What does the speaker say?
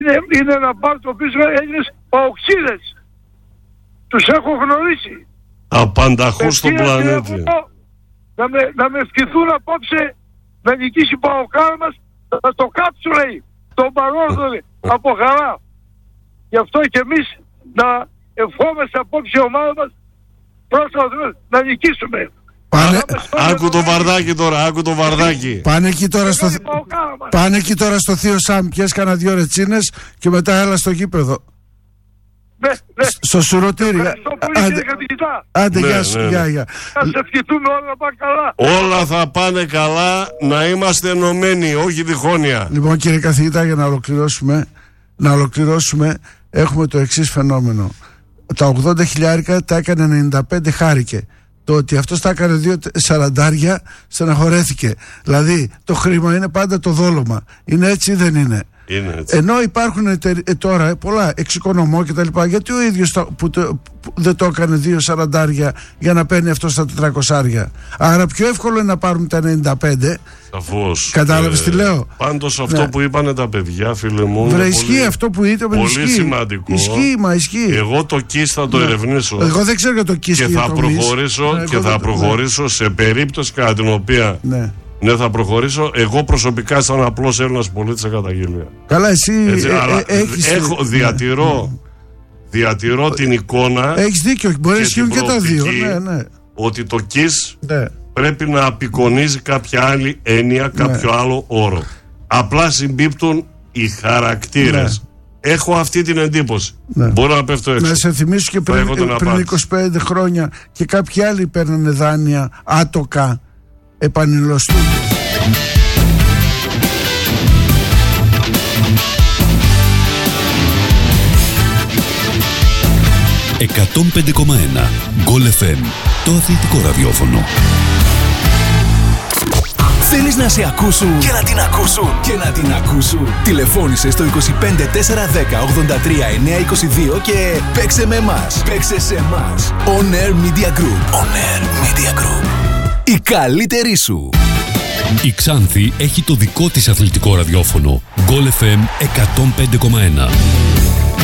είναι ένα μπαρ το οποίο έγινες παοξίδες. Τους έχω γνωρίσει. Απανταχού στον πλανήτη. Να με ευχηθούν απόψε να νικήσει η Παοκάρα μας, να το κάψω, λέει, τον Παρόρθωνη από χαρά. Γι' αυτό και εμείς να ευχόμαστε απόψε η ομάδα μας να νικήσουμε. Άκου το Βαρδάκι τώρα, άκου το Βαρδάκι. Πάνε εκεί τώρα στο Θείο Σάμ, πιες κάνα 2 ρετσίνες και μετά έλα στο γήπεδο. Ναι. Στο Σουρωτήρι. Άντε, γεια σου, γεια. Να σε ευχηθούμε όλα να πάνε καλά. Όλα θα πάνε καλά, να είμαστε ενωμένοι, όχι διχόνοια. Λοιπόν, κύριε καθηγητά, για να ολοκληρώσουμε, έχουμε το εξής φαινόμενο. Τα 80 χιλιάρικα τα έκανε 95, χάρηκε. Το ότι αυτός τα έκανε 2 40 στεναχωρέθηκε. Δηλαδή το χρήμα είναι πάντα το δόλωμα. Είναι έτσι ή δεν είναι? Είναι έτσι. Ενώ υπάρχουν τώρα πολλά εξοικονομώ και τα λοιπά, γιατί ο ίδιος που δεν το έκανε 2 40 για να παίρνει αυτό στα 400? Άρα πιο εύκολο είναι να πάρουμε τα 95. Σαφώς. Κατάλαβες τι λέω? Πάντως αυτό που είπανε τα παιδιά, φίλε μου, ισχύει αυτό που είπε. Πολύ σημαντικό. Ισχύει. Εγώ το ΚΙΣ θα το ερευνήσω. Εγώ δεν ξέρω για το ΚΙΣ και θα προχωρήσω σε περίπτωση κατά την οποία θα προχωρήσω. Εγώ προσωπικά, σαν απλός Έλληνας πολίτης, σε καταγγελία. Καλά, εσύ διατηρώ την εικόνα. Έχεις δίκιο, μπορεί να ισχύουν και τα δύο. Ότι το ΚΙΣ πρέπει να απεικονίζει κάποια άλλη έννοια, κάποιο άλλο όρο. Απλά συμπίπτουν οι χαρακτήρες. Έχω αυτή την εντύπωση. Μπορώ να πέφτω έξω. Να σε θυμίσω και πριν 25 χρόνια και κάποιοι άλλοι παίρνανε δάνεια άτοκα επανειλωστούν. 105,1 Goal FM, το αθλητικό ραδιόφωνο. Θέλεις να σε ακούσουν και να την ακούσουν και να την ακούσουν? Τηλεφώνησε στο 25 410 83 922 και παίξε με εμάς. Παίξε σε εμάς. On Air Media Group. On Air Media Group. Η καλύτερη σου. Η Ξάνθη έχει το δικό της αθλητικό ραδιόφωνο. Goal FM 105,1.